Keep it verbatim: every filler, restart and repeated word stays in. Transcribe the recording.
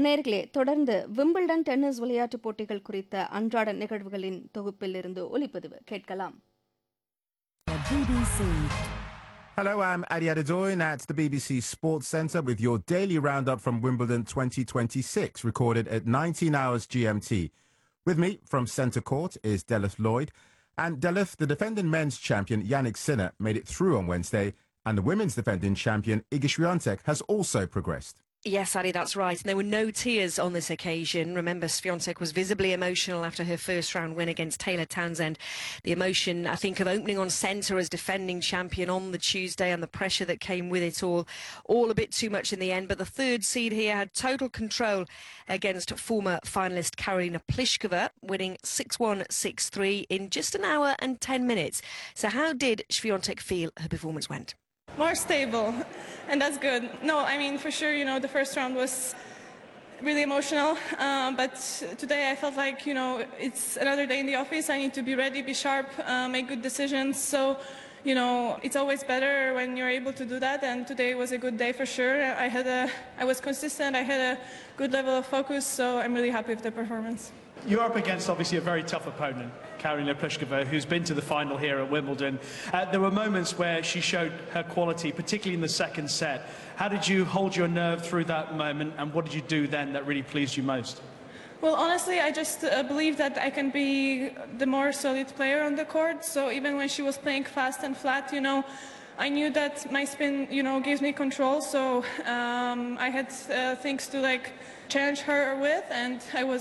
நேர்களே தொடர்ந்து Wimbledon tennis விளையாட்டுப் போட்டிகள் குறித்த அன்றாட நிகழ்வுகளின் தொகுப்பில் இருந்து ஒலிப்பதிவு கேட்கலாம். B B C. Hello, I'm Adi Adedoyin at the B B C Sports Centre with your daily roundup from Wimbledon twenty twenty-six, recorded at nineteen hours G M T. With me from Centre Court is Delith Lloyd. And Delith, the defending men's champion Yannick Sinner made it through on Wednesday, and the women's defending champion Iga Swiatek has also progressed. Yes, Addy, that's right. And there were no tears on this occasion. Remember, Swiatek was visibly emotional after her first round win against Taylor Townsend. The emotion, I think, of opening on centre as defending champion on the Tuesday and the pressure that came with it all, all a bit too much in the end. But the third seed here had total control against former finalist Karolina Pliskova, winning six one, six three in just an hour and ten minutes. So how did Swiatek feel her performance went? More stable, and that's good. No, I mean, for sure, you know, the first round was really emotional, uh, but today I felt like, you know, it's another day in the office. I need to be ready, be sharp, uh, make good decisions. So, you know, it's always better when you're able to do that, and today was a good day for sure. I had a, I was consistent, I had a good level of focus, so I'm really happy with the performance. You're up against, obviously, a very tough opponent, Karolina Pliskova, who's been to the final here at Wimbledon. Uh, there were moments where she showed her quality, particularly in the second set. How did you hold your nerve through that moment, and what did you do then that really pleased you most? Well, honestly, I just uh, believe that I can be the more solid player on the court. So even when she was playing fast and flat, you know, I knew that my spin, you know, gives me control. So um, I had uh, things to like challenge her with, and I was